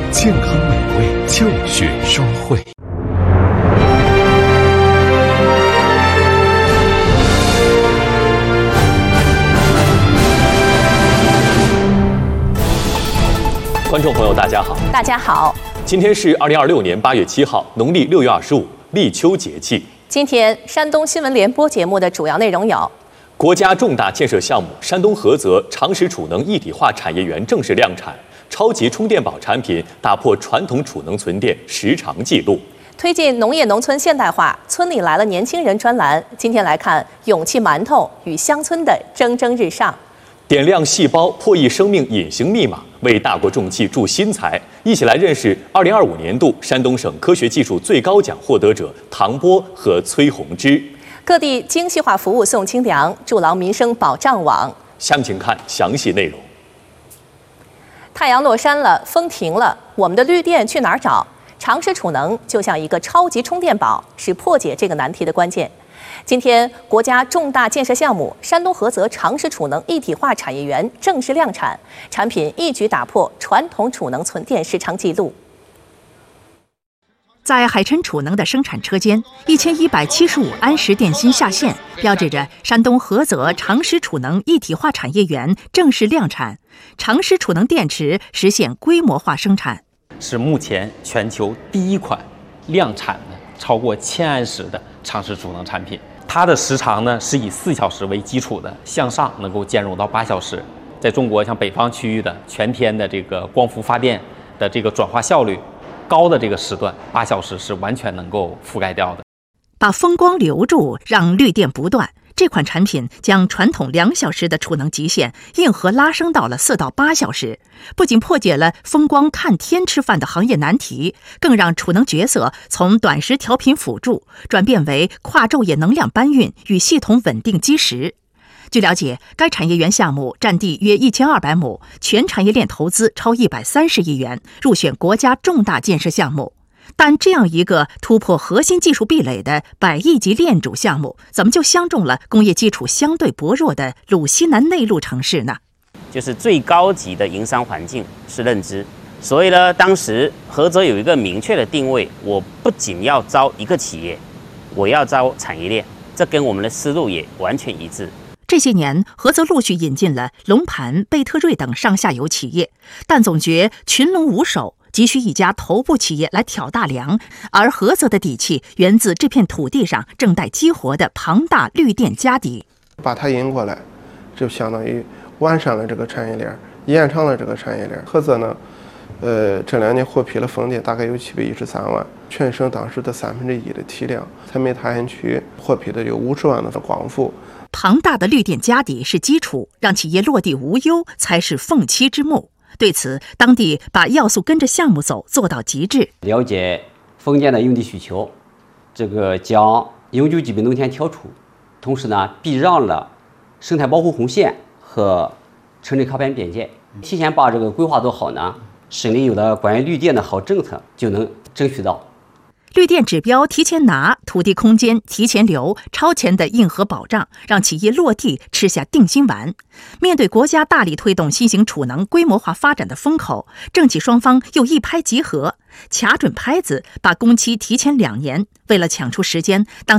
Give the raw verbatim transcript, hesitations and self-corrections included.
健康美味教学双汇。 观众朋友，大家好。 大家好。 今天是二零二六年八月七号，农历六月二十五，立秋节气。 今天山东新闻联播节目的主要内容有： 国家重大建设项目山东菏泽长实储能一体化产业园正式量产，超级充电宝产品打破传统储能存电时长纪录。 推进农业农村现代化，村里来了年轻人专栏。今天来看勇气馒头与乡村的蒸蒸日上。 点亮细胞破译生命隐形密码，为大国重器助新才。一起来认识二零二五年度山东省科学技术最高奖获得者唐波和崔洪之。 各地精细化服务送清凉，筑牢民生保障网。 下面请看详细内容。 太阳落山了，风停了，我们的绿电去哪儿找？长实储能就像一个超级充电宝，是破解这个难题的关键。今天，国家重大建设项目山东菏泽长实储能一体化产业园正式量产，产品一举打破传统储能存电时长纪录。 在海辰储能的生产车间，一千一百七十五安时电芯下线，标志着山东菏泽长实储能一体化产业园正式量产，长实储能电池实现规模化生产， 是目前全球第一款量产的超过千安时的长实储能产品。它的时长呢是以四小时为基础的，向上能够兼容到八小时。在中国像北方区域的全天的这个光伏发电的这个转化效率高的这个时段，八小时是完全能够覆盖掉的。 把风光留住，让绿电不断。这款产品将传统两小时的储能极限硬核拉升到了四到八小时，不仅破解了风光看天吃饭的行业难题，更让储能角色从短时调频辅助转变为跨昼夜能量搬运与系统稳定基石。据了解，该产业园项目占地约一千二百亩，全产业链投资超一百三十亿元，入选国家重大建设项目。但这样一个突破核心技术壁垒的百亿级链主项目，怎么就相中了工业基础相对薄弱的鲁西南内陆城市呢？ 就是最高级的营商环境是认知，所以呢，当时菏泽有一个明确的定位，我不仅要招一个企业，我要招产业链，这跟我们的思路也完全一致。 这些年，菏泽陆续引进了龙盘、贝特瑞等上下游企业，但总觉群龙无首，急需一家头部企业来挑大梁。而菏泽的底气源自这片土地上正待激活的庞大绿电家底。 把它引过来，就相当于完善了这个产业链，延长了这个产业链。菏泽呢，呃，这两年获批了风电大概有七百一十三万，全省当时的三分之一的体量。采煤踏烟区获批的有五十万的光伏。 庞大的绿电家底是基础，让企业落地无忧才是凤栖之木。对此，当地把要素跟着项目走做到极致， 了解风电的用地需求，这个将永久基本农田调出，同时呢，避让了生态保护红线和城镇靠边边界，提前把这个规划做好呢，省里有的关于绿电的好政策就能争取到。 绿电指标提前拿，土地空间提前留，超前的硬核保障，让企业落地吃下定心丸。面对国家大力推动新型储能规模化发展的风口，政企双方又一拍即合，卡准拍子，把工期提前两年。为了抢出时间，当